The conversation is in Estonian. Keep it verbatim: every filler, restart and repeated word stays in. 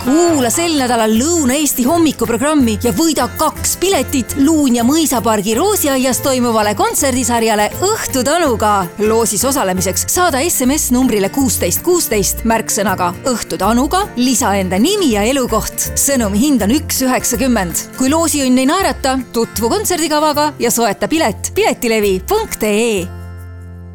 kuula sel nädalal Lõuna-Eesti hommikuprogrammi ja võida kaks piletit Luun ja mõisapargi Roosiaias toimuvale kontserdisarjale Õhtutanuga. Loosis osalemiseks saada S M S numbrile kuusteist kuusteist märksõnaga Õhtutanuga, lisa enda nimi ja elukoht. Sõnumi hind on üks üheksakümmend. Kui loosiõnn ei naerata, tutvu kontserdikavaga ja soeta pilet piletilevi punkt ee.